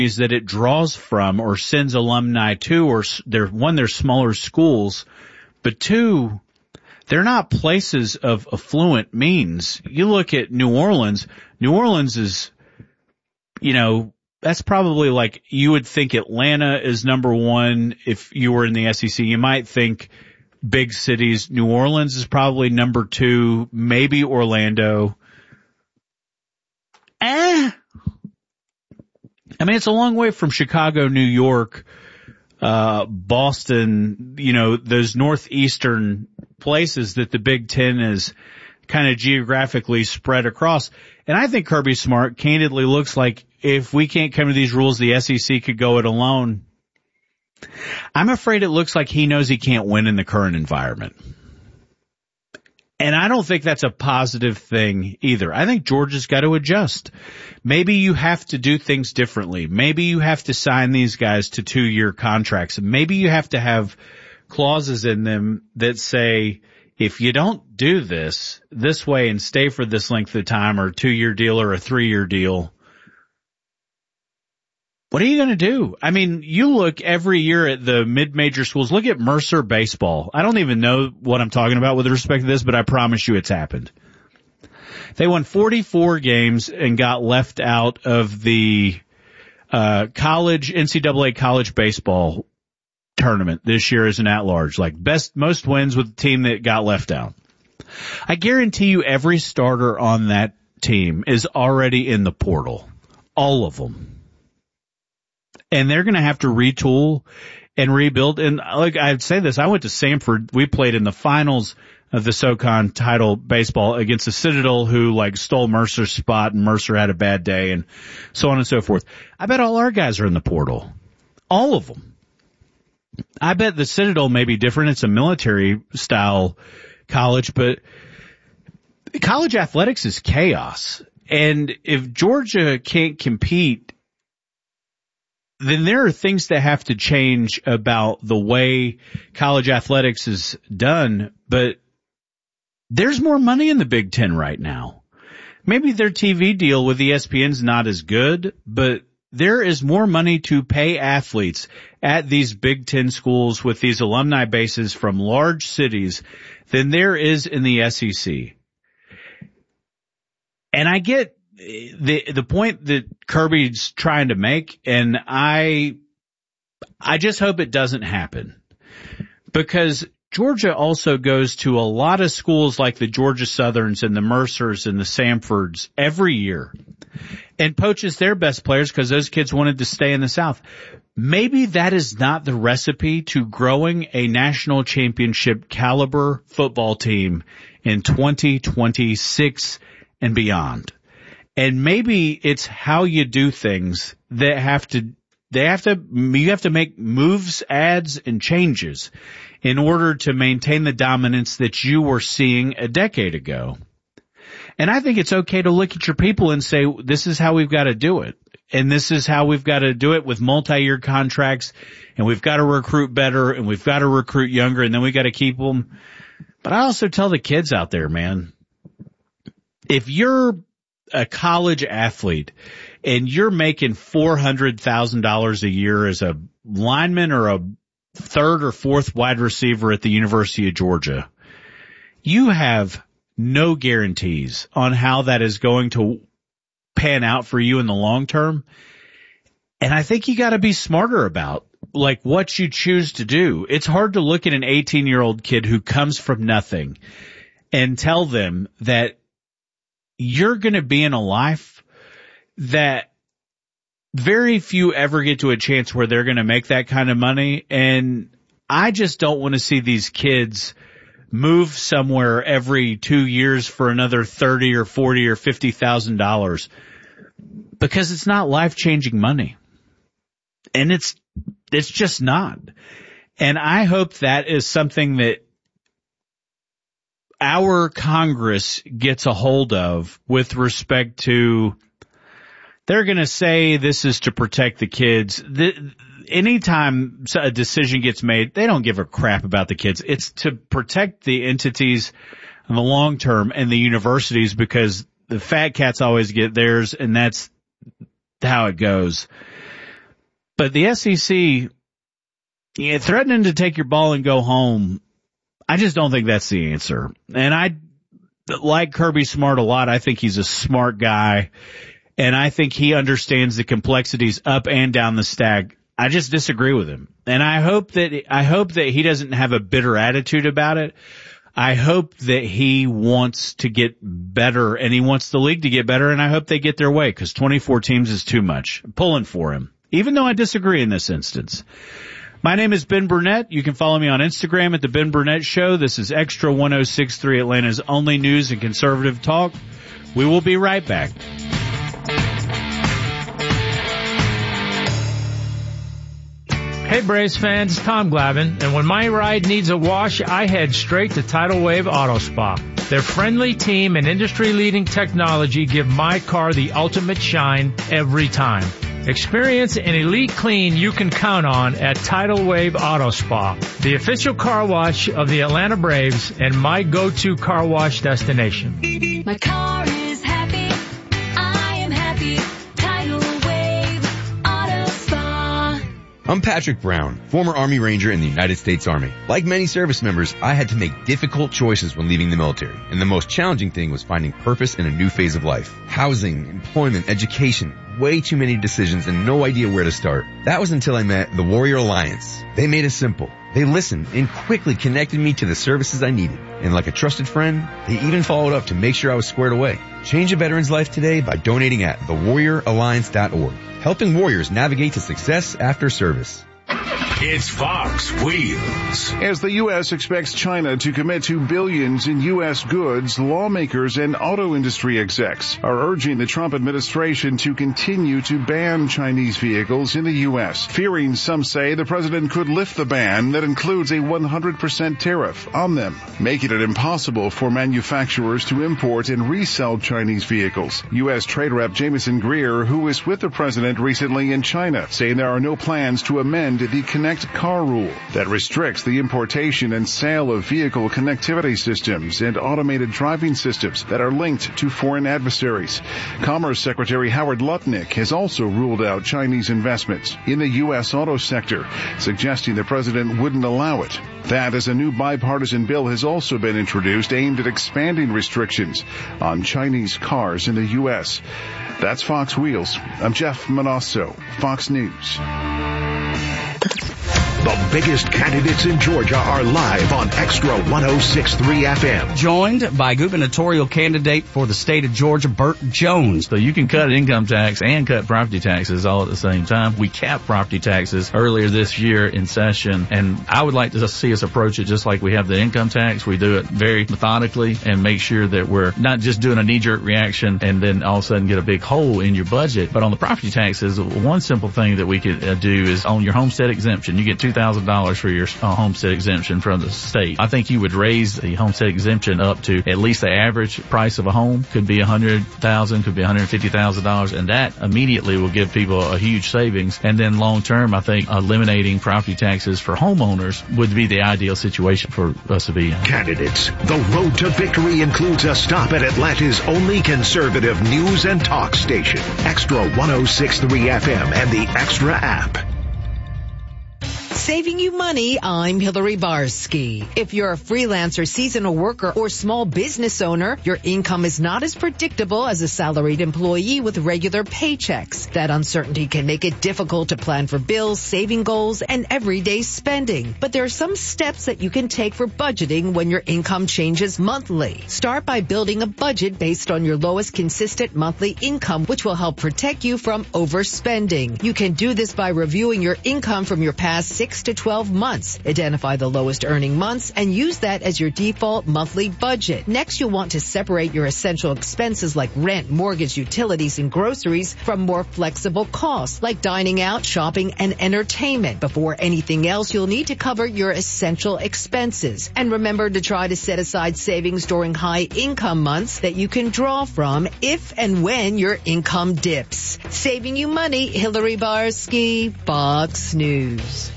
that it draws from or sends alumni to, or they're smaller schools, but two, they're not places of affluent means. You look at New Orleans. New Orleans is, that's probably like you would think Atlanta is number one if you were in the SEC. You might think big cities. New Orleans is probably number two, maybe Orlando. I mean, it's a long way from Chicago, New York, Boston, those northeastern places that the Big Ten is kind of geographically spread across. And I think Kirby Smart candidly looks like if we can't come to these rules, the SEC could go it alone. I'm afraid it looks like he knows he can't win in the current environment. And I don't think that's a positive thing either. I think Georgia's got to adjust. Maybe you have to do things differently. Maybe you have to sign these guys to 2-year contracts. Maybe you have to have clauses in them that say, if you don't do this way and stay for this length of time, or a 2-year deal or a 3-year deal, what are you going to do? I mean, you look every year at the mid-major schools. Look at Mercer baseball. I don't even know what I'm talking about with respect to this, but I promise you it's happened. They won 44 games and got left out of the NCAA college baseball tournament this year as an at-large. Like most wins with the team that got left out. I guarantee you every starter on that team is already in the portal. All of them. And they're going to have to retool and rebuild. And like I'd say this, I went to Samford. We played in the finals of the SoCon title baseball against the Citadel, who stole Mercer's spot, and Mercer had a bad day, and so on and so forth. I bet all our guys are in the portal. All of them. I bet the Citadel may be different. It's a military style college, but college athletics is chaos. And if Georgia can't compete, then there are things that have to change about the way college athletics is done. But there's more money in the Big Ten right now. Maybe their TV deal with ESPN's not as good, but there is more money to pay athletes at these Big Ten schools with these alumni bases from large cities than there is in the SEC. And I get the point that Kirby's trying to make, and I just hope it doesn't happen, because Georgia also goes to a lot of schools like the Georgia Southerns and the Mercers and the Samfords every year and poaches their best players because those kids wanted to stay in the South. Maybe that is not the recipe to growing a national championship caliber football team in 2026 and beyond. And maybe it's how you do things that you have to make moves, adds, and changes in order to maintain the dominance that you were seeing a decade ago. And I think it's okay to look at your people and say, this is how we've got to do it. And this is how we've got to do it with multi-year contracts. And we've got to recruit better, and we've got to recruit younger, and then we got to keep them. But I also tell the kids out there, man, if you're a college athlete and you're making $400,000 a year as a lineman or a third or fourth wide receiver at the University of Georgia, you have no guarantees on how that is going to pan out for you in the long term. And I think you got to be smarter about what you choose to do. It's hard to look at an 18-year-old kid who comes from nothing and tell them that you're going to be in a life that very few ever get to a chance where they're going to make that kind of money. And I just don't want to see these kids move somewhere every 2 years for another $30 or $40 or $50,000, because it's not life-changing money. And it's just not. And I hope that is something that our Congress gets a hold of with respect to, they're going to say this is to protect the kids. Anytime a decision gets made, they don't give a crap about the kids. It's to protect the entities in the long term and the universities, because the fat cats always get theirs, and that's how it goes. But the SEC, threatening to take your ball and go home, I just don't think that's the answer. And I like Kirby Smart a lot. I think he's a smart guy, and I think he understands the complexities up and down the stack. I just disagree with him. And I hope that he doesn't have a bitter attitude about it. I hope that he wants to get better, and he wants the league to get better, and I hope they get their way, because 24 teams is too much. I'm pulling for him, even though I disagree in this instance. My name is Ben Burnett. You can follow me on Instagram at The Ben Burnett Show. This is Extra 106.3, Atlanta's only news and conservative talk. We will be right back. Hey Braves fans, it's Tom Glavine, and when my ride needs a wash, I head straight to Tidal Wave Auto Spa. Their friendly team and industry-leading technology give my car the ultimate shine every time. Experience an elite clean you can count on at Tidal Wave Auto Spa, the official car wash of the Atlanta Braves and my go-to car wash destination. My car is happy, I am happy, Tidal Wave Auto Spa. I'm Patrick Brown, former Army Ranger in the United States Army. Like many service members, I had to make difficult choices when leaving the military, and the most challenging thing was finding purpose in a new phase of life. Housing, employment, education, way too many decisions and no idea where to start. That was until I met the Warrior Alliance. They made it simple. They listened and quickly connected me to the services I needed. And like a trusted friend, they even followed up to make sure I was squared away. Change a veteran's life today by donating at thewarrioralliance.org. Helping warriors navigate to success after service. It's Fox Wheels. As the U.S. expects China to commit to billions in U.S. goods, lawmakers and auto industry execs are urging the Trump administration to continue to ban Chinese vehicles in the U.S., fearing, some say, the president could lift the ban that includes a 100% tariff on them, making it impossible for manufacturers to import and resell Chinese vehicles. U.S. Trade Rep Jameson Greer, who was with the president recently in China, saying there are no plans to amend the Connect Car rule that restricts the importation and sale of vehicle connectivity systems and automated driving systems that are linked to foreign adversaries. Commerce Secretary Howard Lutnick has also ruled out Chinese investments in the U.S. auto sector, suggesting the president wouldn't allow it. That, as a new bipartisan bill has also been introduced aimed at expanding restrictions on Chinese cars in the U.S. That's Fox Wheels. I'm Jeff Manasso, Fox News. The biggest candidates in Georgia are live on Extra 106.3 FM. Joined by gubernatorial candidate for the state of Georgia, Burt Jones. So you can cut income tax and cut property taxes all at the same time. We capped property taxes earlier this year in session, and I would like to see us approach it just like we have the income tax. We do it very methodically and make sure that we're not just doing a knee-jerk reaction and then all of a sudden get a big hole in your budget. But on the property taxes, one simple thing that we could do is on your homestead exemption. You get $2,000 for your homestead exemption from the state. I think you would raise the homestead exemption up to at least the average price of a home. Could be $100,000, could be $150,000, and that immediately will give people a huge savings. And then long term, I think eliminating property taxes for homeowners would be the ideal situation for us to be in. Candidates, the road to victory includes a stop at Atlanta's only conservative news and talk station, Extra 106.3 FM and the Extra app. Saving you money, I'm Hillary Barsky. If you're a freelancer, seasonal worker, or small business owner, your income is not as predictable as a salaried employee with regular paychecks. That uncertainty can make it difficult to plan for bills, saving goals, and everyday spending. But there are some steps that you can take for budgeting when your income changes monthly. Start by building a budget based on your lowest consistent monthly income, which will help protect you from overspending. You can do this by reviewing your income from your past 6 to 12 months. Identify the lowest earning months and use that as your default monthly budget. Next, you'll want to separate your essential expenses like rent, mortgage, utilities, and groceries from more flexible costs like dining out, shopping, and entertainment. Before anything else, you'll need to cover your essential expenses. And remember to try to set aside savings during high income months that you can draw from if and when your income dips. Saving you money, Hillary Barsky, Fox News.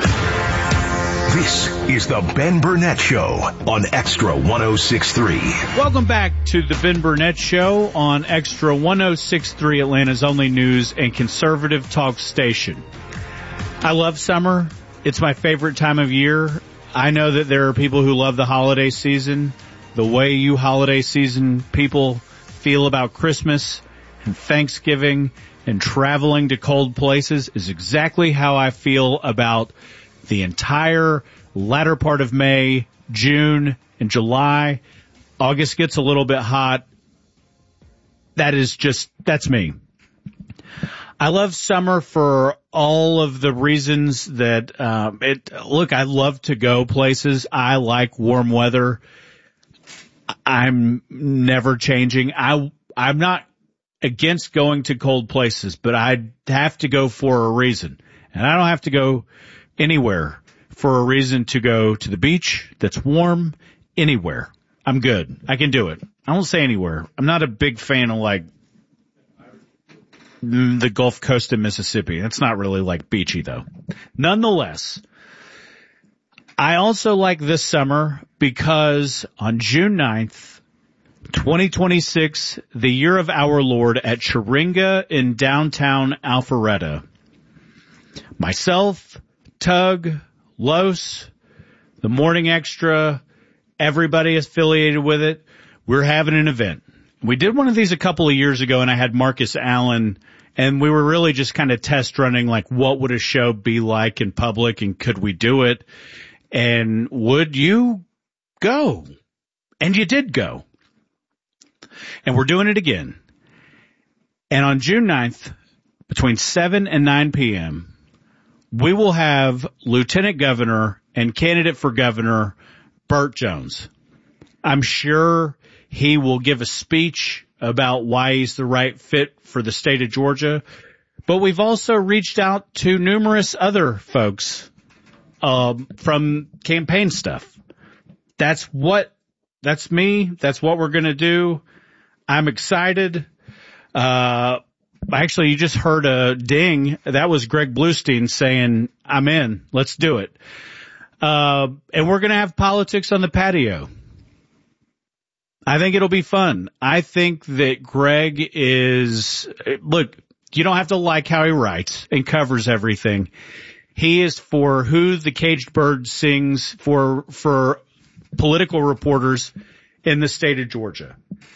This is the Ben Burnett Show on Extra 106.3. Welcome back to the Ben Burnett Show on Extra 106.3, Atlanta's only news and conservative talk station. I love summer. It's my favorite time of year. I know that there are people who love the holiday season. The way you holiday season people feel about Christmas and Thanksgiving and traveling to cold places is exactly how I feel about the entire latter part of May, June, and July. August gets a little bit hot. That's me. I love summer for all of the reasons that, I love to go places. I like warm weather. I'm never changing. I'm not against going to cold places, but I have to go for a reason. And I don't have to go anywhere for a reason to go to the beach that's warm. Anywhere. I'm good. I can do it. I won't say anywhere. I'm not a big fan of like the Gulf Coast of Mississippi. That's not really like beachy though. Nonetheless, I also like this summer because on June 9th, 2026, the year of our Lord at Chiringa in downtown Alpharetta, myself, Tug, Los, the Morning Extra, everybody affiliated with it, we're having an event. We did one of these a couple of years ago, and I had Marcus Allen, and we were really just kind of test running, like, what would a show be like in public, and could we do it? And would you go? And you did go. And we're doing it again. And on June 9th, between 7 and 9 p.m., we will have Lieutenant Governor and candidate for governor Burt Jones. I'm sure he will give a speech about why he's the right fit for the state of Georgia. But we've also reached out to numerous other folks from campaign stuff. That's me. That's what we're going to do. I'm excited. Actually, you just heard a ding. That was Greg Bluestein saying, I'm in. Let's do it. And we're going to have politics on the patio. I think it'll be fun. I think that Greg look, you don't have to like how he writes and covers everything. He is for who the caged bird sings for political reporters in the state of Georgia.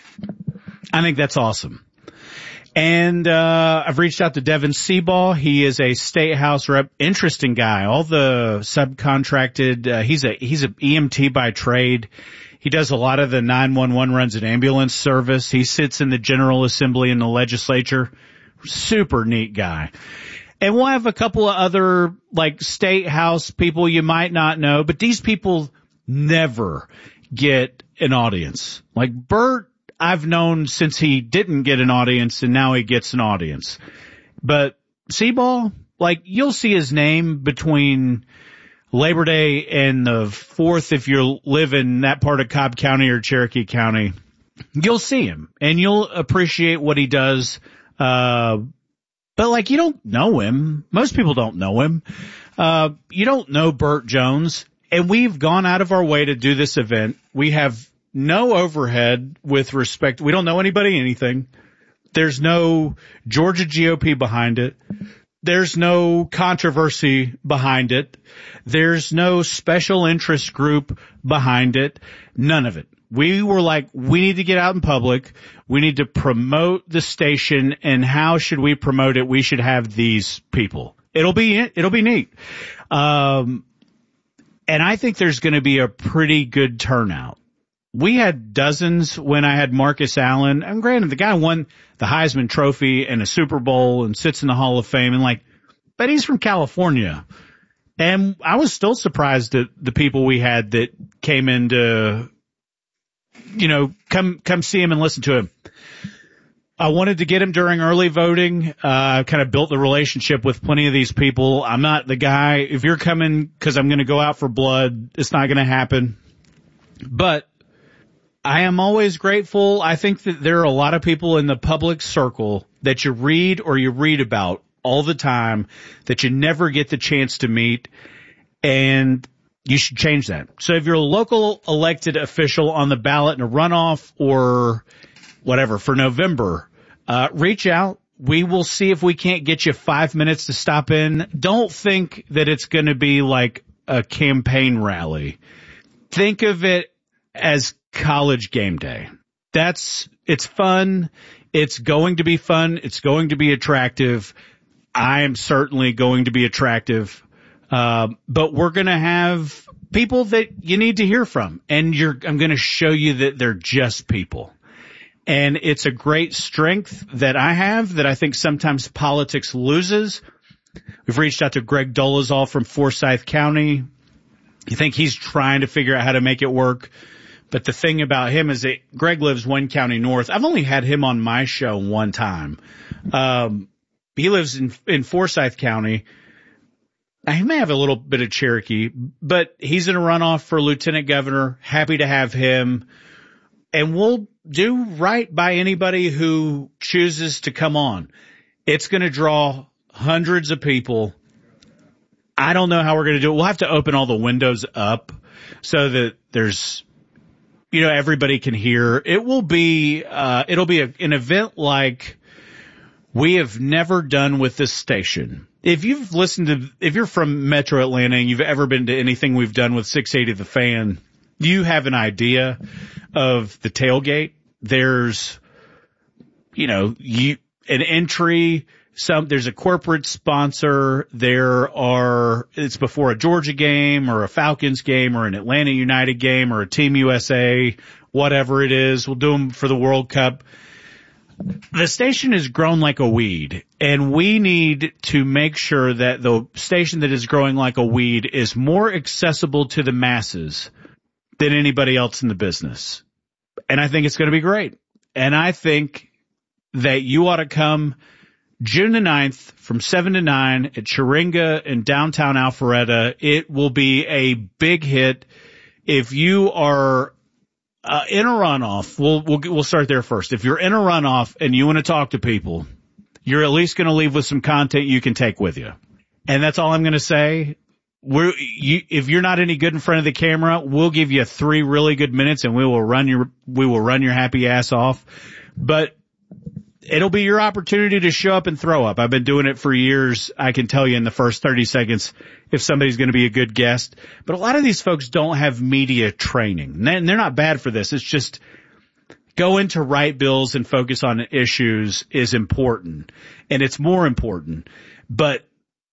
I think that's awesome. And I've reached out to Devin Seaball. He is a state house rep. Interesting guy. All the subcontracted. He's a EMT by trade. He does a lot of the 911 runs and ambulance service. He sits in the General Assembly in the legislature. Super neat guy. And we'll have a couple of other like state house people you might not know, but these people never get an audience. Like Burt, I've known since he didn't get an audience and now he gets an audience. But Seaball, like you'll see his name between Labor Day and the 4th if you live in that part of Cobb County or Cherokee County. You'll see him and you'll appreciate what he does. But like you don't know him. Most people don't know him. You don't know Burt Jones. And we've gone out of our way to do this event. We have no overhead with respect. We don't know anybody anything. There's no Georgia GOP behind it. There's no controversy behind it. There's no special interest group behind it. None of it. We were like, we need to get out in public. We need to promote the station. And how should we promote it? We should have these people. It'll be neat. And I think there's going to be a pretty good turnout. We had dozens when I had Marcus Allen. And granted, the guy won the Heisman Trophy and a Super Bowl and sits in the Hall of Fame. And but he's from California. And I was still surprised at the people we had that came in to, come see him and listen to him. I wanted to get him during early voting. I kind of built the relationship with plenty of these people. I'm not the guy, if you're coming because I'm going to go out for blood, it's not going to happen. But I am always grateful. I think that there are a lot of people in the public circle that you read about all the time that you never get the chance to meet, and you should change that. So if you're a local elected official on the ballot in a runoff or whatever for November, reach out. We will see if we can't get you 5 minutes to stop in. Don't think that it's going to be like a campaign rally. Think of it as college game day. It's fun. It's going to be fun. It's going to be attractive. I am certainly going to be attractive. But we're going to have people that you need to hear from. And I'm going to show you that they're just people. And it's a great strength that I have that I think sometimes politics loses. We've reached out to Greg Dolezal from Forsyth County. You think he's trying to figure out how to make it work. But the thing about him is that Greg lives one county north. I've only had him on my show one time. He lives in Forsyth County. He may have a little bit of Cherokee, but he's in a runoff for lieutenant governor. Happy to have him. And we'll do right by anybody who chooses to come on. It's going to draw hundreds of people. I don't know how we're going to do it. We'll have to open all the windows up so that there's, everybody can hear. It will be, it'll be an event like we have never done with this station. If you're from Metro Atlanta and you've ever been to anything we've done with 680 The Fan, you have an idea of the tailgate. There's, an entry, there's a corporate sponsor. It's before a Georgia game or a Falcons game or an Atlanta United game or a Team USA, whatever it is. We'll do them for the World Cup. The station has grown like a weed, and we need to make sure that the station that is growing like a weed is more accessible to the masses than anybody else in the business. And I think it's going to be great. And I think that you ought to come June the 9th from 7 to 9 at Chiringa in downtown Alpharetta. It will be a big hit. If you are in a runoff, we'll start there first. If you're in a runoff and you want to talk to people, you're at least going to leave with some content you can take with you. And that's all I'm going to say. If you're not any good in front of the camera, we'll give you 3 really good minutes and we will run your happy ass off. But it'll be your opportunity to show up and throw up. I've been doing it for years. I can tell you in the first 30 seconds if somebody's going to be a good guest. But a lot of these folks don't have media training. And they're not bad for this. It's just going to write bills and focus on issues is important. And it's more important. But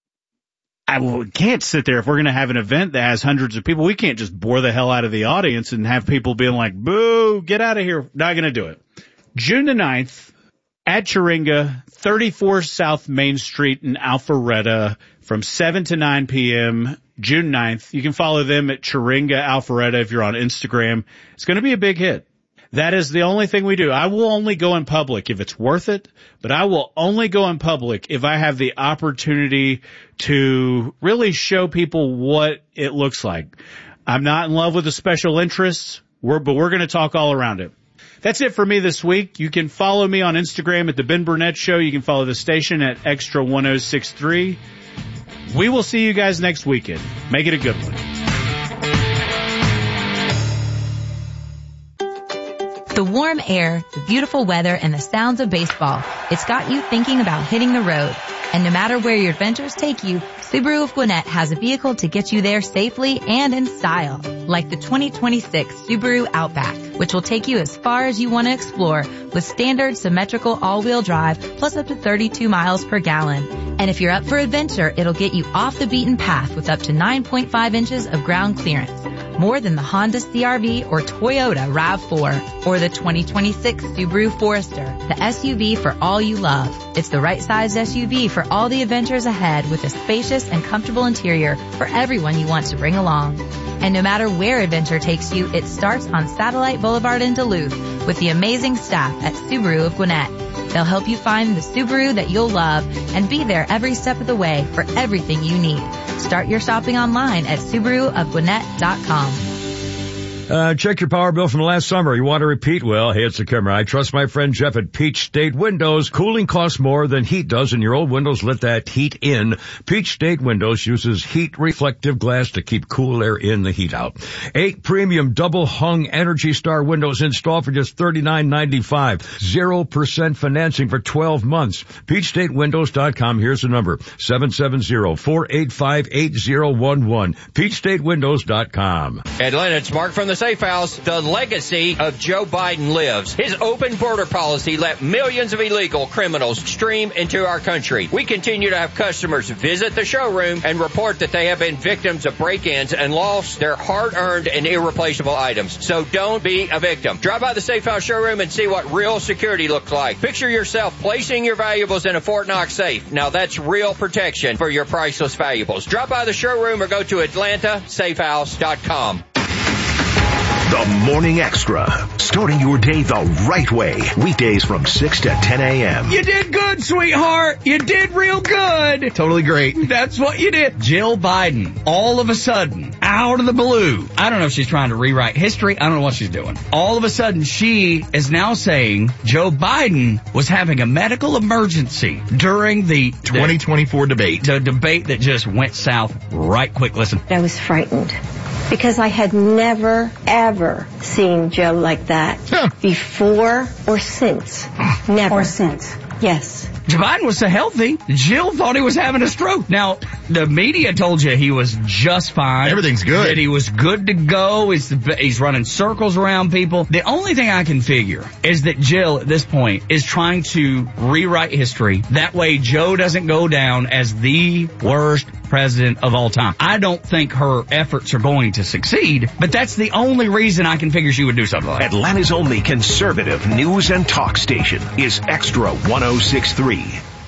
we can't sit there if we're going to have an event that has hundreds of people. We can't just bore the hell out of the audience and have people being like, boo, get out of here. Not going to do it. June the 9th at Chiringa, 34 South Main Street in Alpharetta from 7 to 9 p.m. June 9th. You can follow them at Chiringa Alpharetta if you're on Instagram. It's going to be a big hit. That is the only thing we do. I will only go in public if it's worth it, but I will only go in public if I have the opportunity to really show people what it looks like. I'm not in love with the special interests, but we're going to talk all around it. That's it for me this week. You can follow me on Instagram at The Ben Burnett Show. You can follow the station at Extra 1063. We will see you guys next weekend. Make it a good one. The warm air, the beautiful weather, and the sounds of baseball. It's got you thinking about hitting the road. And no matter where your adventures take you, Subaru of Gwinnett has a vehicle to get you there safely and in style. Like the 2026 Subaru Outback, which will take you as far as you want to explore with standard symmetrical all-wheel drive plus up to 32 miles per gallon. And if you're up for adventure, it'll get you off the beaten path with up to 9.5 inches of ground clearance. More than the Honda CR-V or Toyota RAV4 or the 2026 Subaru Forester, the SUV for all you love. It's the right size SUV for all the adventures ahead with a spacious and comfortable interior for everyone you want to bring along. And no matter where adventure takes you, it starts on Satellite Boulevard in Duluth with the amazing staff at Subaru of Gwinnett. They'll help you find the Subaru that you'll love and be there every step of the way for everything you need. Start your shopping online at SubaruofGwinnett.com. Check your power bill from last summer. You want to repeat? Well, hey, it's the camera. I trust my friend Jeff at Peach State Windows. Cooling costs more than heat does, and your old windows let that heat in. Peach State Windows uses heat reflective glass to keep cool air in, the heat out. 8 premium double hung Energy Star windows installed for just $39.95. 0% financing for 12 months. PeachStateWindows.com. Here's the number. 770-485-8011. PeachStateWindows.com. Atlanta, it's Mark from the Safe House. The legacy of Joe Biden lives. His open border policy let millions of illegal criminals stream into our country. We continue to have customers visit the showroom and report that they have been victims of break-ins and lost their hard-earned and irreplaceable items. So don't be a victim. Drive by the Safe House showroom and see what real security looks like. Picture yourself placing your valuables in a Fort Knox safe. Now that's real protection for your priceless valuables. Drop by the showroom or go to AtlantaSafeHouse.com. The Morning Extra, starting your day the right way. Weekdays from 6 to 10 a.m. You did good, sweetheart. You did real good. Totally great. That's what you did. Jill Biden, all of a sudden, out of the blue. I don't know if she's trying to rewrite history. I don't know what she's doing. All of a sudden, she is now saying Joe Biden was having a medical emergency during the 2024 debate. The debate that just went south right quick. Listen. I was frightened because I had never, ever seen Joe like that before or since. Never. Or since. Yes. Joe Biden was so healthy, Jill thought he was having a stroke. Now, the media told you he was just fine. Everything's good. That he was good to go. He's running circles around people. The only thing I can figure is that Jill, at this point, is trying to rewrite history. That way, Joe doesn't go down as the worst president of all time. I don't think her efforts are going to succeed, but that's the only reason I can figure she would do something like that. Atlanta's only conservative news and talk station is Extra 106.3.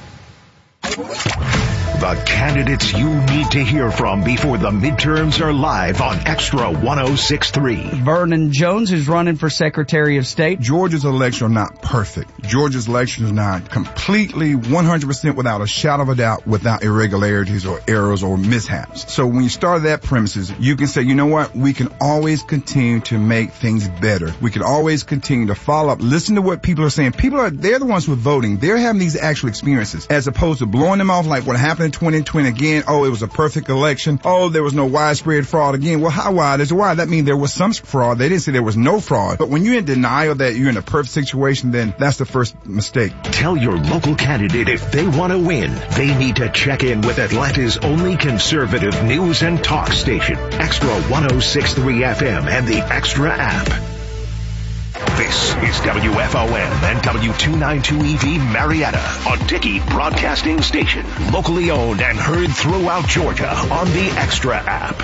The candidates you need to hear from before the midterms are live on Extra 106.3. Vernon Jones is running for Secretary of State. Georgia's election are not perfect. Georgia's election is not completely 100% without a shadow of a doubt, without irregularities or errors or mishaps. So when you start that premises, you can say, you know what? We can always continue to make things better. We can always continue to follow up. Listen to what people are saying. They're the ones who are voting. They're having these actual experiences as opposed to blowing them off like what happened in 2020 again. Oh, it was a perfect election. Oh, there was no widespread fraud again. Well, how wide is it wide? That means there was some fraud. They didn't say there was no fraud. But when you're in denial that you're in a perfect situation, then that's the first mistake. Tell your local candidate if they want to win, they need to check in with Atlanta's only conservative news and talk station, Extra 106.3 FM and the Extra app. This is WFON and W292EV Marietta, a Dickey Broadcasting Station, locally owned and heard throughout Georgia on the Extra app.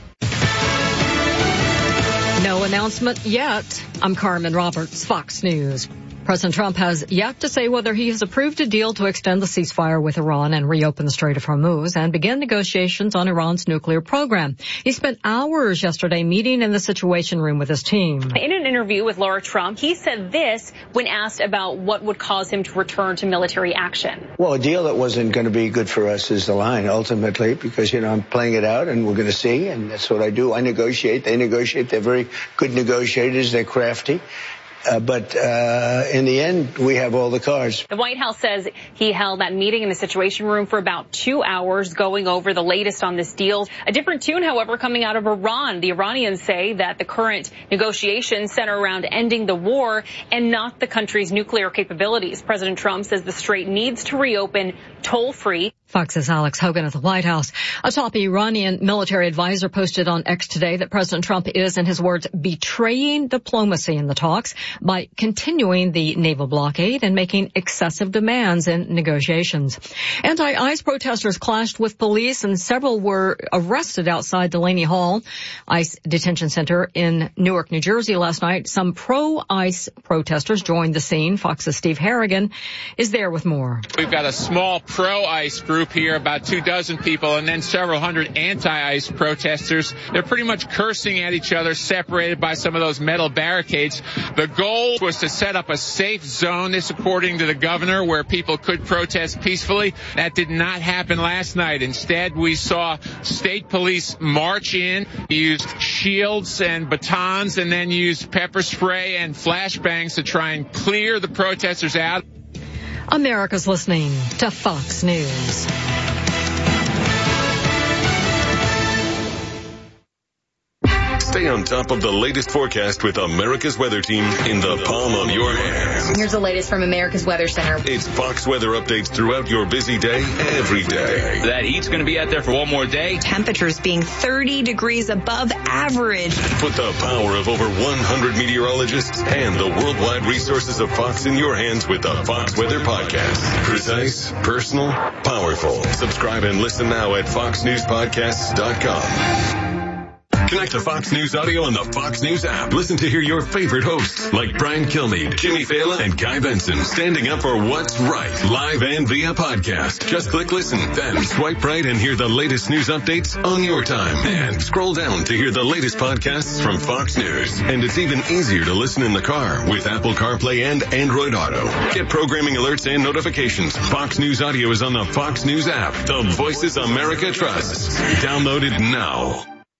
No announcement yet. I'm Carmen Roberts, Fox News. President Trump has yet to say whether he has approved a deal to extend the ceasefire with Iran and reopen the Strait of Hormuz and begin negotiations on Iran's nuclear program. He spent hours yesterday meeting in the Situation Room with his team. In an interview with Laura Trump, he said this when asked about what would cause him to return to military action. Well, a deal that wasn't going to be good for us is the line, ultimately, because, I'm playing it out and we're going to see, and that's what I do. I negotiate. They negotiate. They're very good negotiators. They're crafty. But in the end, we have all the cards. The White House says he held that meeting in the Situation Room for about 2 hours, going over the latest on this deal. A different tune, however, coming out of Iran. The Iranians say that the current negotiations center around ending the war and not the country's nuclear capabilities. President Trump says the strait needs to reopen toll-free. Fox's Alex Hogan at the White House. A top Iranian military advisor posted on X today that President Trump is, in his words, betraying diplomacy in the talks by continuing the naval blockade and making excessive demands in negotiations. Anti-ICE protesters clashed with police and several were arrested outside Delaney Hall ICE detention center in Newark, New Jersey last night. Some pro-ICE protesters joined the scene. Fox's Steve Harrigan is there with more. We've got a small pro-ICE group group here, about 24 people, and then several hundred anti-ICE protesters. They're pretty much cursing at each other, separated by some of those metal barricades. The goal was to set up a safe zone, this according to the governor, where people could protest peacefully. That did not happen last night. Instead, we saw state police march in, used shields and batons, and then used pepper spray and flashbangs to try and clear the protesters out. America's listening to Fox News. Stay on top of the latest forecast with America's Weather Team in the palm of your hand. Here's the latest from America's Weather Center. It's Fox weather updates throughout your busy day, every day. That heat's going to be out there for one more day. Temperatures being 30 degrees above average. Put the power of over 100 meteorologists and the worldwide resources of Fox in your hands with the Fox Weather Podcast. Precise, personal, powerful. Subscribe and listen now at foxnewspodcasts.com. Connect to Fox News Audio on the Fox News app. Listen to hear your favorite hosts like Brian Kilmeade, Jimmy Fallon, and Guy Benson standing up for what's right, live and via podcast. Just click listen, then swipe right and hear the latest news updates on your time. And scroll down to hear the latest podcasts from Fox News. And it's even easier to listen in the car with Apple CarPlay and Android Auto. Get programming alerts and notifications. Fox News Audio is on the Fox News app. The voices America trusts. Download it now.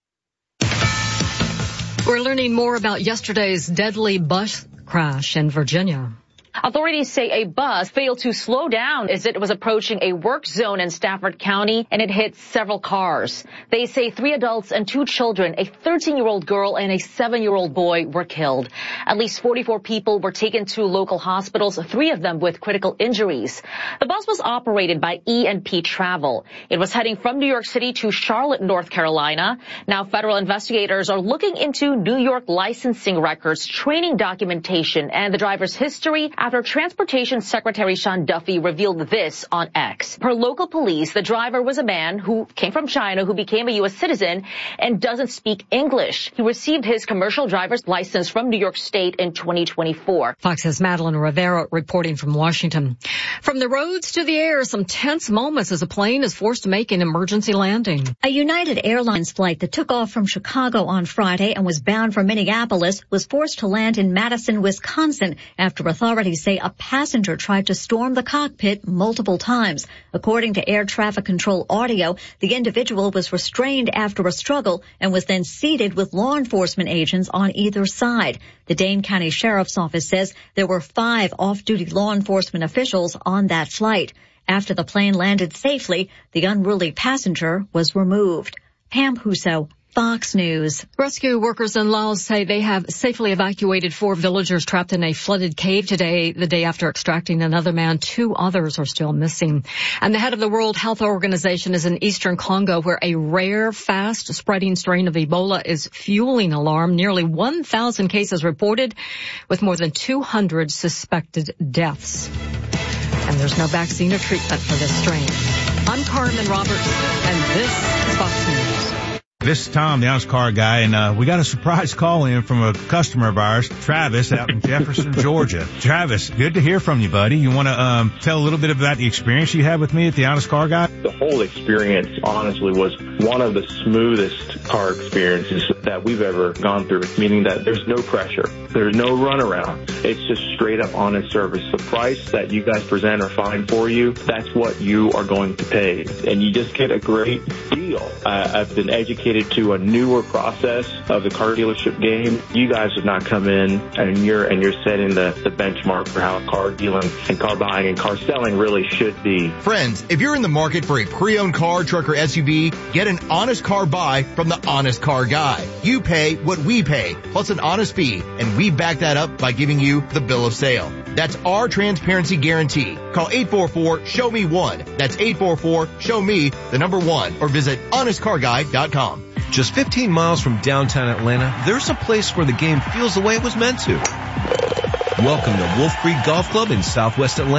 We're learning more about yesterday's deadly bus crash in Virginia. Authorities say a bus failed to slow down as it was approaching a work zone in Stafford County, and it hit several cars. They say 3 adults and 2 children, a 13-year-old girl and a 7-year-old boy, were killed. At least 44 people were taken to local hospitals, 3 of them with critical injuries. The bus was operated by E&P Travel. It was heading from New York City to Charlotte, North Carolina. Now federal investigators are looking into New York licensing records, training documentation, and the driver's history after Transportation Secretary Sean Duffy revealed this on X. Per local police, the driver was a man who came from China, who became a U.S. citizen and doesn't speak English. He received his commercial driver's license from New York State in 2024. Fox's Madeline Rivera reporting from Washington. From the roads to the air, some tense moments as a plane is forced to make an emergency landing. A United Airlines flight that took off from Chicago on Friday and was bound for Minneapolis was forced to land in Madison, Wisconsin after authorities say a passenger tried to storm the cockpit multiple times. According to air traffic control audio, the individual was restrained after a struggle and was then seated with law enforcement agents on either side. The Dane County Sheriff's Office says there were 5 off-duty law enforcement officials on that flight. After the plane landed safely, the unruly passenger was removed. Pam Huso, Fox News. Rescue workers in Laos say they have safely evacuated 4 villagers trapped in a flooded cave today, the day after extracting another man. 2 others are still missing. And the head of the World Health Organization is in eastern Congo, where a rare, fast-spreading strain of Ebola is fueling alarm. Nearly 1,000 cases reported, with more than 200 suspected deaths. And there's no vaccine or treatment for this strain. I'm Carmen Roberts, and this is Fox News. This is Tom, the honest car guy, and we got a surprise call in from a customer of ours, Travis, out in Jefferson, Georgia. Travis, good to hear from you, buddy. You want to tell a little bit about the experience you had with me at the honest car guy? The whole experience, honestly, was one of the smoothest car experiences that we've ever gone through, meaning that there's no pressure. There's no runaround. It's just straight up honest service. The price that you guys present or find for you, that's what you are going to pay. And you just get a great deal. I've been educated to a newer process of the car dealership game. You guys have not come in and you're setting the benchmark for how car dealing and car buying and car selling really should be. Friends, if you're in the market for a pre-owned car, truck, or SUV, get an honest car buy from the honest car guy. You pay what we pay, plus an honest fee, and we back that up by giving you the bill of sale. That's our transparency guarantee. Call 844-SHOW-ME-1. That's 844-SHOW-ME1, or visit honestcarguy.com. Just 15 miles from downtown Atlanta, there's a place where the game feels the way it was meant to. Welcome to Wolf Creek Golf Club in Southwest Atlanta.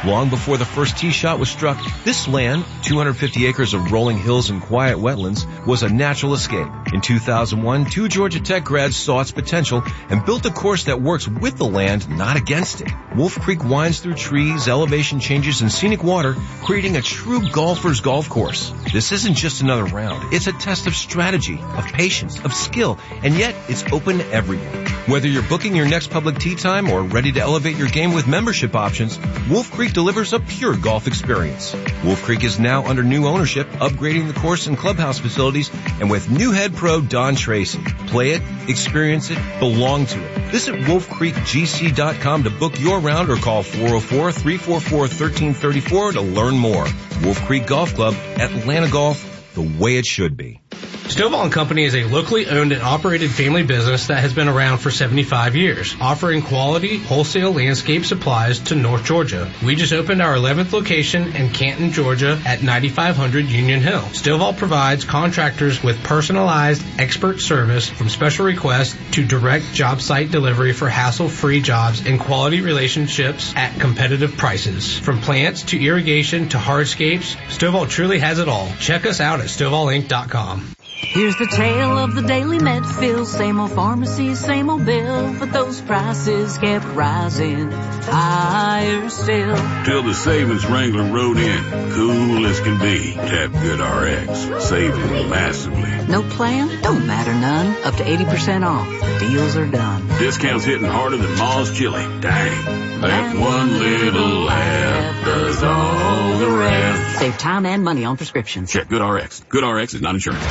Long before the first tee shot was struck, this land, 250 acres of rolling hills and quiet wetlands, was a natural escape. In 2001, 2 Georgia Tech grads saw its potential and built a course that works with the land, not against it. Wolf Creek winds through trees, elevation changes, and scenic water, creating a true golfer's golf course. This isn't just another round. It's a test of strategy, of patience, of skill, and yet it's open to everyone. Whether you're booking your next public tee time or ready to elevate your game with membership options, Wolf Creek delivers a pure golf experience. Wolf Creek is now under new ownership, upgrading the course and clubhouse facilities, and with new head pro Don Tracy. Play it, experience it, belong to it. Visit wolfcreekgc.com to book your round or call 404-344-1334 to learn more. Wolf Creek Golf Club, Atlanta Golf, the way it should be. Stovall & Company is a locally owned and operated family business that has been around for 75 years, offering quality wholesale landscape supplies to North Georgia. We just opened our 11th location in Canton, Georgia at 9500 Union Hill. Stovall provides contractors with personalized expert service from special requests to direct job site delivery for hassle-free jobs and quality relationships at competitive prices. From plants to irrigation to hardscapes, Stovall truly has it all. Check us out at StovallInc.com. Here's the tale of the daily Medfield, same old pharmacy, same old bill, but those prices kept rising higher still. Till the savings wrangler rode in, cool as can be. Tap GoodRx, saving massively. No plan? Don't matter none. Up to 80% off. The deals are done. Discounts hitting harder than Ma's chili. Dang. That one little app does all the rest. Save time and money on prescriptions. Check GoodRx. GoodRx is not insurance.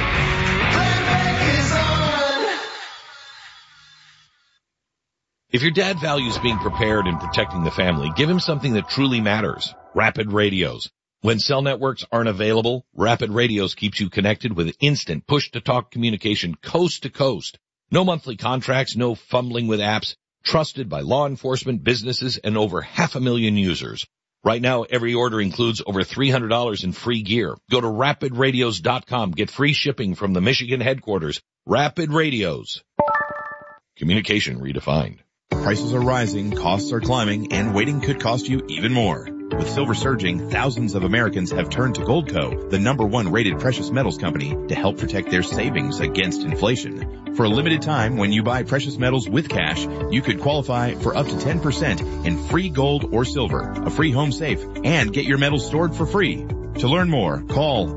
If your dad values being prepared and protecting the family, give him something that truly matters. Rapid Radios. When cell networks aren't available, Rapid Radios keeps you connected with instant push-to-talk communication coast to coast. No monthly contracts, no fumbling with apps. Trusted by law enforcement, businesses, and over 500,000 users. Right now, every order includes over $300 in free gear. Go to rapidradios.com. Get free shipping from the Michigan headquarters. Rapid Radios. Communication redefined. Prices are rising, costs are climbing, and waiting could cost you even more. With silver surging, thousands of Americans have turned to Goldco, the #1 rated precious metals company, to help protect their savings against inflation. For a limited time, when you buy precious metals with cash, you could qualify for up to 10% in free gold or silver, a free home safe, and get your metals stored for free. To learn more, call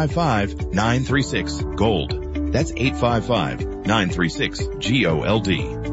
855-936-GOLD. That's 855-936-GOLD.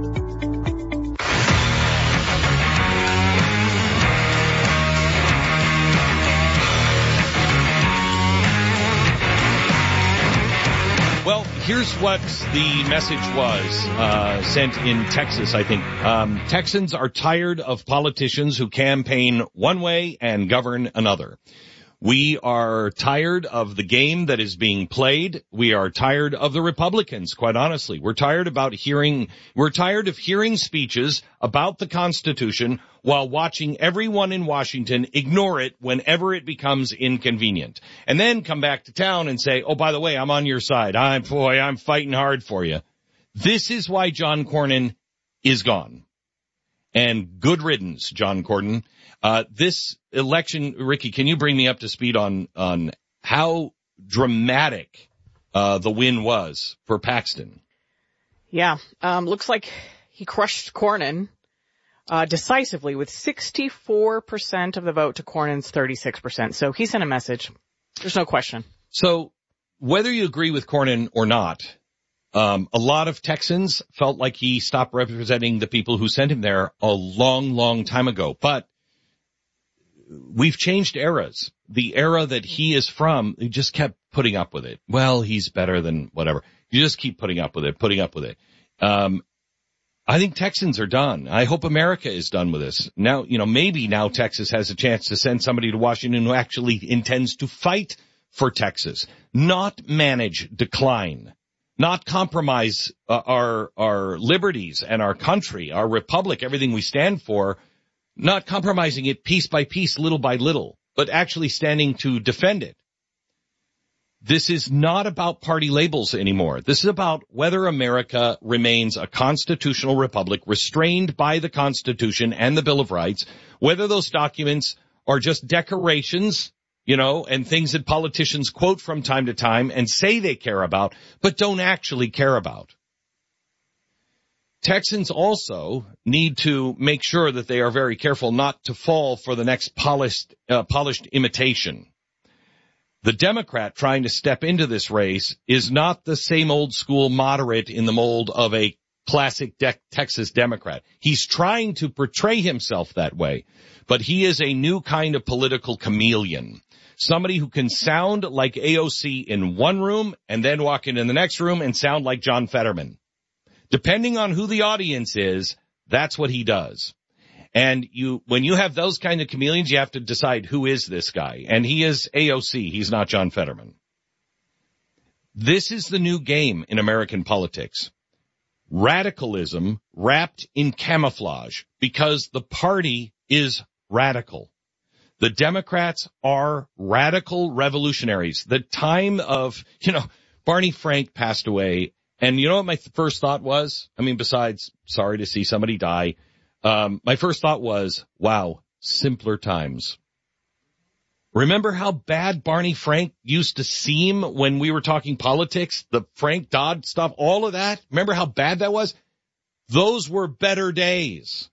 Well, here's what the message was sent in Texas, I think. Texans are tired of politicians who campaign one way and govern another. We are tired of the game that is being played. We are tired of the Republicans, quite honestly. We're tired of hearing speeches about the Constitution while watching everyone in Washington ignore it whenever it becomes inconvenient. And then come back to town and say, oh, by the way, I'm on your side. I'm fighting hard for you. This is why John Cornyn is gone. And good riddance, John Cornyn. This election, Ricky, can you bring me up to speed on how dramatic the win was for Paxton? Yeah, looks like he crushed Cornyn decisively with 64% of the vote to Cornyn's 36%. So he sent a message. There's no question. So whether you agree with Cornyn or not, a lot of Texans felt like he stopped representing the people who sent him there a long, long time ago. But we've changed eras. The era that he is from, he just kept putting up with it. Well, he's better than whatever. You just keep putting up with it. I think Texans are done. I hope America is done with this. Now, maybe now Texas has a chance to send somebody to Washington who actually intends to fight for Texas, not manage decline, not compromise our liberties and our country, our republic, everything we stand for, not compromising it piece by piece, little by little, but actually standing to defend it. This is not about party labels anymore. This is about whether America remains a constitutional republic restrained by the Constitution and the Bill of Rights, whether those documents are just decorations, and things that politicians quote from time to time and say they care about, but don't actually care about. Texans also need to make sure that they are very careful not to fall for the next polished imitation. The Democrat trying to step into this race is not the same old school moderate in the mold of a classic Texas Democrat. He's trying to portray himself that way, but he is a new kind of political chameleon. Somebody who can sound like AOC in one room and then walk into the next room and sound like John Fetterman. Depending on who the audience is, that's what he does. And when you have those kind of chameleons, you have to decide who is this guy. And he is AOC. He's not John Fetterman. This is the new game in American politics. Radicalism wrapped in camouflage because the party is radical. The Democrats are radical revolutionaries. The time of, Barney Frank passed away. And you know what my first thought was? Besides, sorry to see somebody die. My first thought was, wow, simpler times. Remember how bad Barney Frank used to seem when we were talking politics? The Frank Dodd stuff, all of that? Remember how bad that was? Those were better days.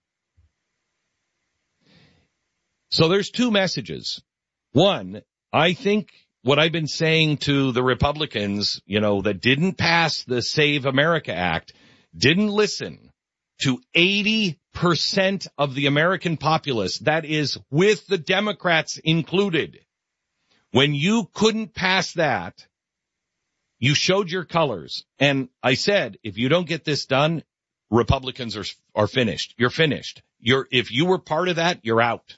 So there's two messages. One, I think what I've been saying to the Republicans, that didn't pass the Save America Act, didn't listen to 80% of the American populace, that is with the Democrats included. When you couldn't pass that, you showed your colors. And I said, if you don't get this done, Republicans are finished. You're finished. If you were part of that, you're out.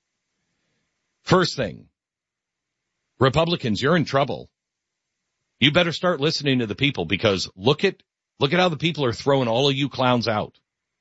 First thing, Republicans, you're in trouble. You better start listening to the people because look at how the people are throwing all of you clowns out.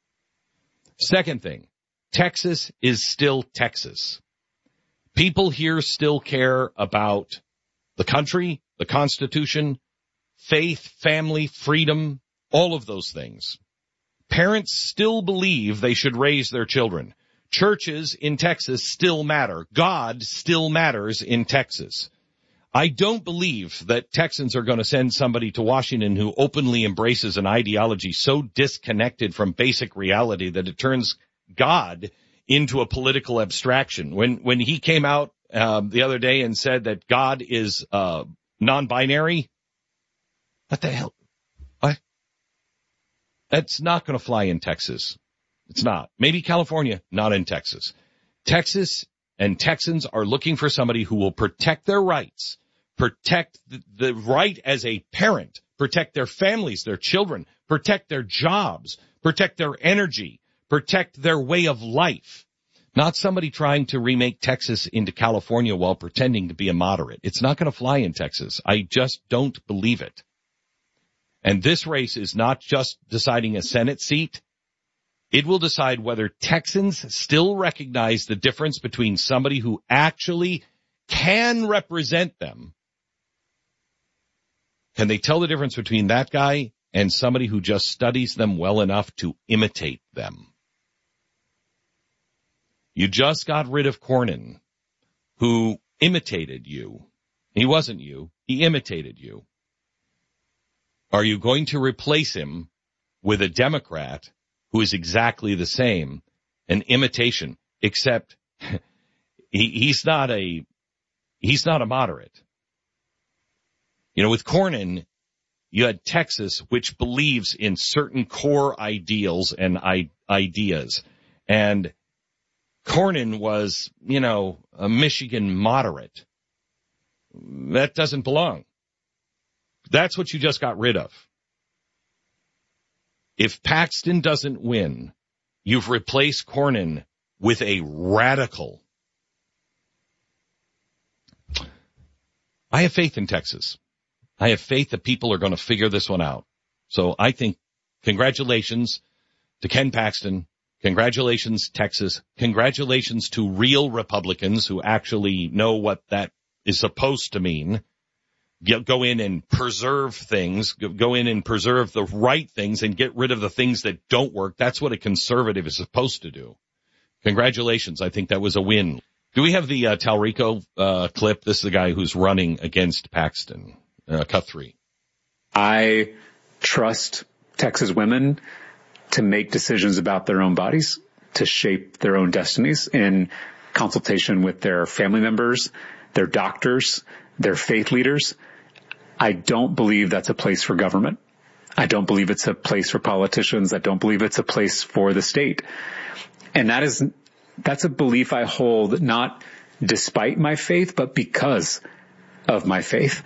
Second thing, Texas is still Texas. People here still care about the country, the Constitution, faith, family, freedom, all of those things. Parents still believe they should raise their children. Churches in Texas still matter. God still matters in Texas. I don't believe that Texans are going to send somebody to Washington who openly embraces an ideology so disconnected from basic reality that it turns God into a political abstraction. When he came out the other day and said that God is non-binary, what the hell? What? That's not going to fly in Texas. It's not. Maybe California, not in Texas. Texas and Texans are looking for somebody who will protect their rights, protect the right as a parent, protect their families, their children, protect their jobs, protect their energy, protect their way of life. Not somebody trying to remake Texas into California while pretending to be a moderate. It's not going to fly in Texas. I just don't believe it. And this race is not just deciding a Senate seat. It will decide whether Texans still recognize the difference between somebody who actually can represent them. Can they tell the difference between that guy and somebody who just studies them well enough to imitate them? You just got rid of Cornyn, who imitated you. He wasn't you. He imitated you. Are you going to replace him with a Democrat who is exactly the same, an imitation, except he's not a moderate. With Cornyn, you had Texas, which believes in certain core ideals and ideas. And Cornyn was, a Michigan moderate. That doesn't belong. That's what you just got rid of. If Paxton doesn't win, you've replaced Cornyn with a radical. I have faith in Texas. I have faith that people are going to figure this one out. So I think congratulations to Ken Paxton. Congratulations, Texas. Congratulations to real Republicans who actually know what that is supposed to mean. go in and preserve things, go in and preserve the right things and get rid of the things that don't work. That's what a conservative is supposed to do. Congratulations. I think that was a win. Do we have the Talrico clip? This is the guy who's running against Paxton. Cut 3. I trust Texas women to make decisions about their own bodies, to shape their own destinies in consultation with their family members, their doctors, their faith leaders. I don't believe that's a place for government. I don't believe it's a place for politicians. I don't believe it's a place for the state. And that's a belief I hold not despite my faith, but because of my faith.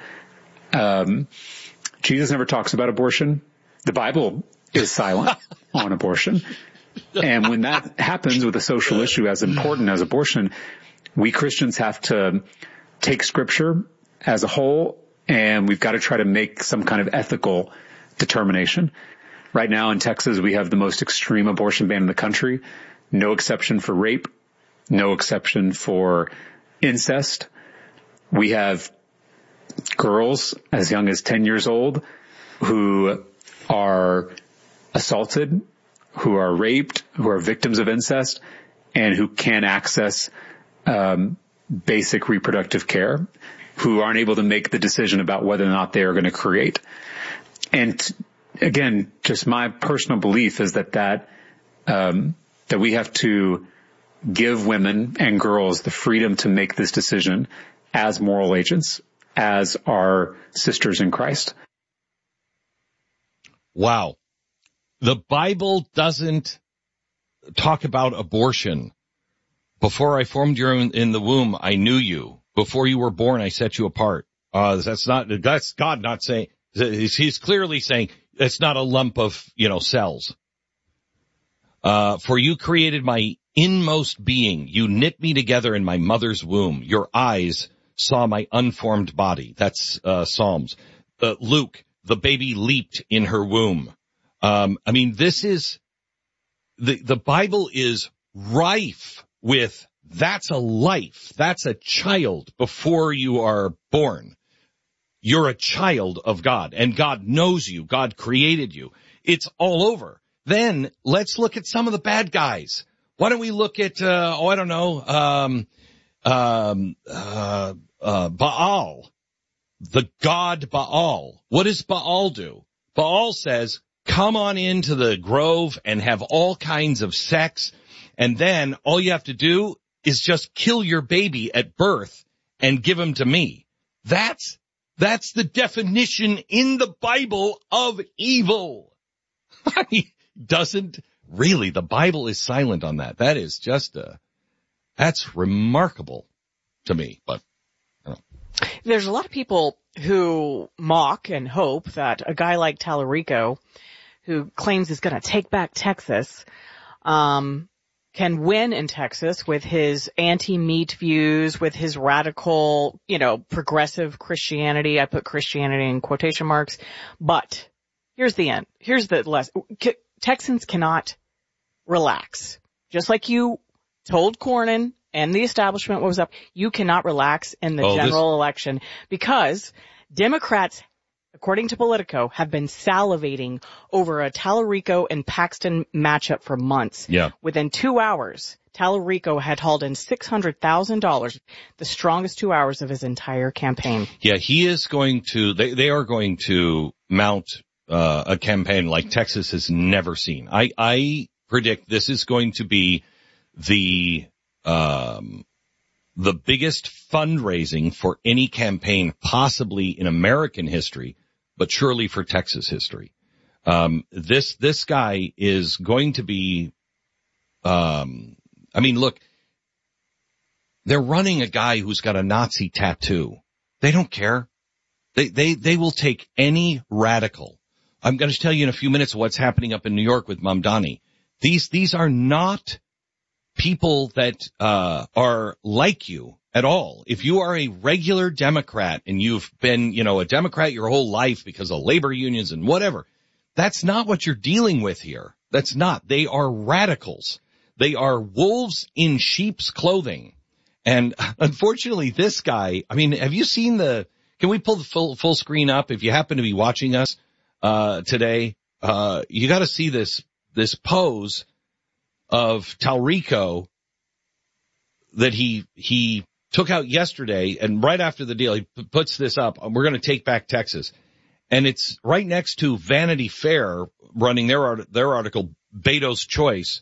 Jesus never talks about abortion. The Bible is silent on abortion. And when that happens with a social issue as important as abortion, we Christians have to take scripture as a whole, and we've got to try to make some kind of ethical determination. Right now in Texas, we have the most extreme abortion ban in the country. No exception for rape, no exception for incest. We have girls as young as 10 years old who are assaulted, who are raped, who are victims of incest, and who can't access basic reproductive care, who aren't able to make the decision about whether or not they are going to create. And again, just my personal belief is that we have to give women and girls the freedom to make this decision as moral agents, as our sisters in Christ. Wow. The Bible doesn't talk about abortion. Before I formed you in the womb, I knew you. Before you were born, I set you apart. That's God not saying, he's clearly saying it's not a lump of, cells. For you created my inmost being. You knit me together in my mother's womb. Your eyes saw my unformed body. That's, Psalms. Luke, the baby leaped in her womb. This is, the Bible is rife with, that's a life. That's a child before you are born. You're a child of God, and God knows you. God created you. It's all over. Then let's look at some of the bad guys. Why don't we look at, Baal, the god Baal. What does Baal do? Baal says, come on into the grove and have all kinds of sex, and then all you have to do is just kill your baby at birth and give him to me. That's the definition in the Bible of evil. The Bible is silent on that. That is just that's remarkable to me, but. There's a lot of people who mock and hope that a guy like Talarico, who claims he's going to take back Texas, can win in Texas with his anti-meat views, with his radical, progressive Christianity. I put Christianity in quotation marks. But here's the end. Here's the lesson. Texans cannot relax. Just like you told Cornyn and the establishment what was up, you cannot relax in the general election, because Democrats, according to Politico, have been salivating over a Talarico and Paxton matchup for months. Yeah. Within 2 hours, Talarico had hauled in $600,000, the strongest 2 hours of his entire campaign. Yeah, he is going to, they are going to mount a campaign like Texas has never seen. I predict this is going to be the biggest fundraising for any campaign possibly in American history, but surely for Texas history. This guy is going to be, look, they're running a guy who's got a Nazi tattoo. They don't care. They will take any radical. I'm going to tell you in a few minutes what's happening up in New York with Mamdani. These are not people that are like you at all. If you are a regular Democrat and you've been, a Democrat your whole life because of labor unions and whatever, that's not what you're dealing with here. That's not. They are radicals. They are wolves in sheep's clothing. And unfortunately, this guy, have you seen Can we pull the full screen up? If you happen to be watching us, today, you gotta see this pose of Talrico that he took out yesterday, and right after the deal, he puts this up. We're going to take back Texas. And it's right next to Vanity Fair running their article, Beto's Choice.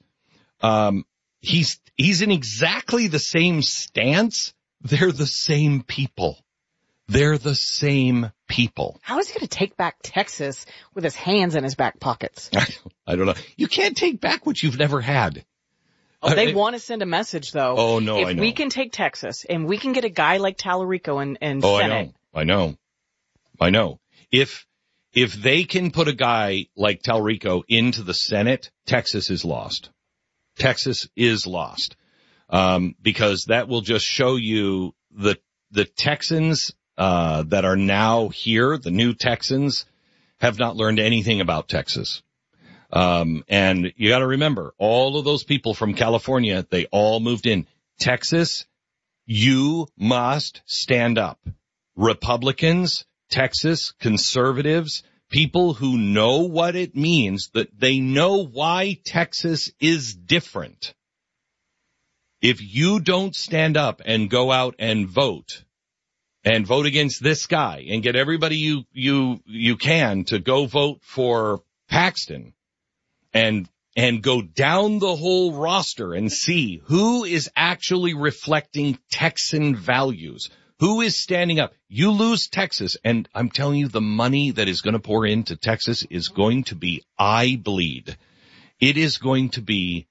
He's in exactly the same stance. They're the same people. They're the same people. How is he going to take back Texas with his hands in his back pockets? I don't know. You can't take back what you've never had. Oh, they want to send a message, though. Oh, no, if I know. we can take Texas and we can get a guy like Talarico and Senate. I know. If they can put a guy like Talrico into the Senate, Texas is lost. Texas is lost. Because that will just show you the Texans, that are now here, the new Texans, have not learned anything about Texas. And you gotta remember, all of those people from California, they all moved in. Texas, you must stand up. Republicans, Texas, conservatives, people who know what it means, that they know why Texas is different. If you don't stand up and go out and vote against this guy and get everybody you can to go vote for Paxton and go down the whole roster and see who is actually reflecting Texan values, who is standing up. You lose Texas, and I'm telling you, the money that is going to pour into Texas is going to be eye bleed. It is going to be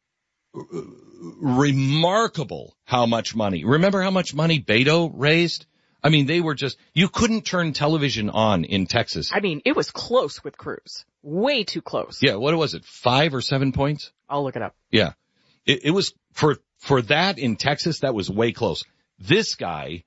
remarkable how much money. Remember how much money Beto raised? I mean, they were just, you couldn't turn television on in Texas. I mean, it was close with Cruz. Way too close. Yeah, what was it, 5 or 7 points? I'll look it up. Yeah. It was, for that in Texas, that was way close. This guy,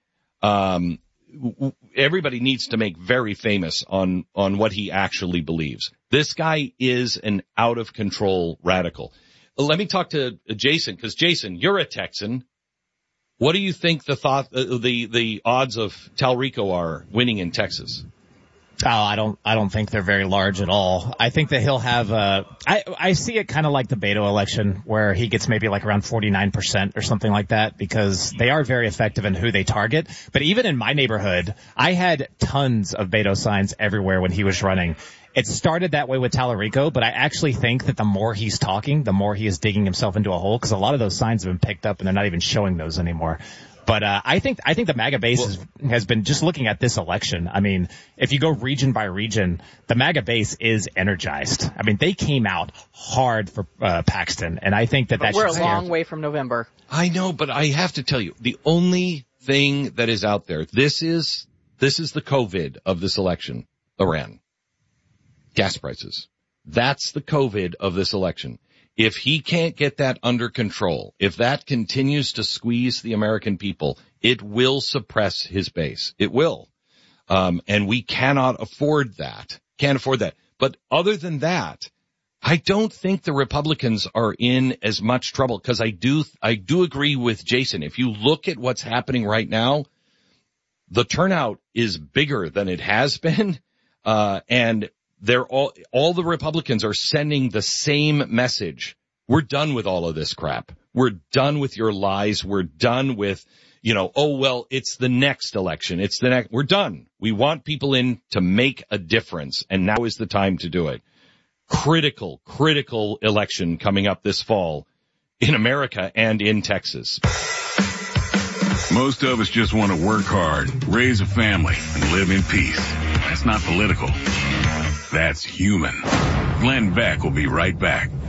everybody needs to make very famous on what he actually believes. This guy is an out of control radical. Let me talk to Jason, because Jason, you're a Texan. What do you think the odds of Talrico are winning in Texas? Oh, I don't think they're very large at all. I think that he'll have I see it kind of like the Beto election, where he gets maybe like around 49% or something like that, because they are very effective in who they target. But even in my neighborhood, I had tons of Beto signs everywhere when he was running. It started that way with Talarico, but I actually think that the more he's talking, the more he is digging himself into a hole, because a lot of those signs have been picked up and they're not even showing those anymore. But I think the MAGA base has been, just looking at this election, I mean, if you go region by region, the MAGA base is energized. I mean, they came out hard for Paxton, and I think that we're a long way from November. I know, but I have to tell you, the only thing that is out there, this is the COVID of this election, Iran. Gas prices. That's the COVID of this election. If he can't get that under control, if that continues to squeeze the American people, it will suppress his base. It will. And we cannot afford that. Can't afford that. But other than that, I don't think the Republicans are in as much trouble, because I do agree with Jason. If you look at what's happening right now, the turnout is bigger than it has been. And they're all the Republicans are sending the same message. We're done with all of this crap. We're done with your lies. We're done with, oh, well, it's the next election. We're done. We want people in to make a difference. And now is the time to do it. Critical election coming up this fall in America and in Texas. Most of us just want to work hard, raise a family, and live in peace. That's not political. That's human. Glenn Beck will be right back.